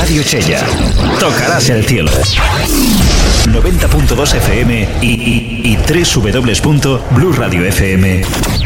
Radio Chella. Tocarás el cielo. 90.2 FM y www.blueradiofm.com.